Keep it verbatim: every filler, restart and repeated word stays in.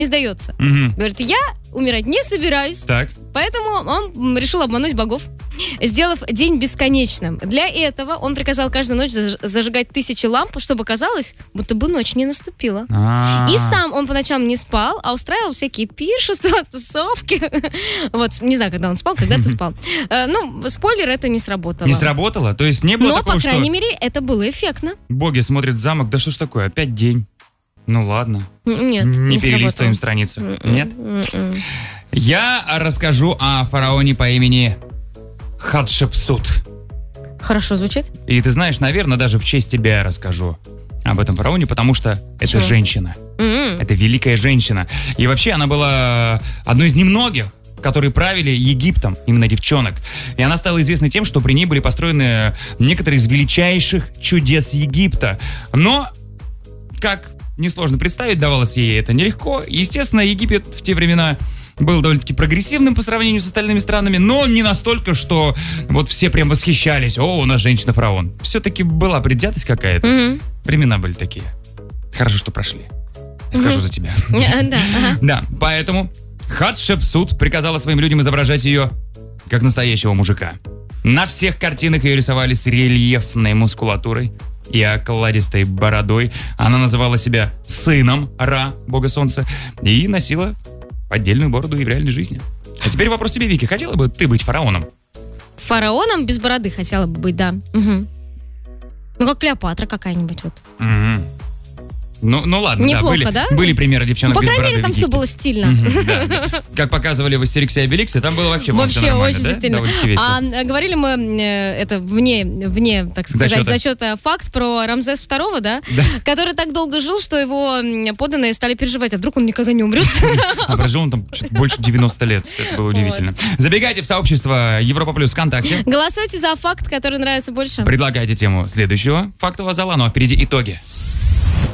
не сдается. Угу. Говорит, я умирать не собираюсь. Так. Поэтому он решил обмануть богов, сделав день бесконечным. Для этого он приказал каждую ночь зажигать тысячи ламп, чтобы казалось, будто бы ночь не наступила. А-а-а. И сам он по ночам не спал, а устраивал всякие пиршества, тусовки. Вот, не знаю, когда он спал, когда ты спал. Ну, спойлер, это не сработало. Не сработало? То есть не было Но, такого, по крайней что мере, это было эффектно. боги смотрят в замок, да что ж такое, опять день. Ну ладно. Нет, Не не перелистываем сработало. страницу. Mm-mm. Нет? Mm-mm. Я расскажу о фараоне по имени Хатшепсут. Хорошо звучит? И ты знаешь, наверное, даже в честь тебя я расскажу об этом фараоне, потому что это Почему? женщина. Mm-mm. Это великая женщина. И вообще она была одной из немногих, которые правили Египтом, именно девчонок. И она стала известна тем, что при ней были построены некоторые из величайших чудес Египта. Но, как несложно представить, давалось ей это нелегко. Естественно, Египет в те времена был довольно-таки прогрессивным по сравнению с остальными странами, но не настолько, что вот все прям восхищались. О, у нас женщина-фараон. Все-таки была предвзятость какая-то. Mm-hmm. Времена были такие. Хорошо, что прошли. Скажу Mm-hmm. за тебя. Yeah, да, ага. Да, поэтому Хатшепсут приказала своим людям изображать ее как настоящего мужика. На всех картинах ее рисовали с рельефной мускулатурой и окладистой бородой. Она называла себя сыном Ра, бога солнца, и носила поддельную бороду и в реальной жизни. А теперь вопрос тебе, Вики. Хотела бы ты быть фараоном? Фараоном без бороды хотела бы быть, да. Угу. Ну, как Клеопатра какая-нибудь вот. Угу. Ну, ну ладно, Неплохо, да, были, да? были примеры девчонок Ну, по без крайней бороды мере, там в все Египте. было стильно. Мгм, да, да. Как показывали в Астериксе и Обеликсе, там было вообще, по-моему, всё Вообще нормально, очень да? стильно. Довольно-таки весело. А э, говорили мы, э, это вне, вне, так сказать, Зачета. зачета, факт про Рамзес второго, да? Да. Который так долго жил, что его м, подданные стали переживать, а вдруг он никогда не умрет. А прожил он там чуть больше девяносто лет. Это было удивительно. Забегайте в сообщество Европа Плюс ВКонтакте. Голосуйте за факт, который нравится больше. Предлагайте тему следующего фактового зала. Ну а впереди итоги.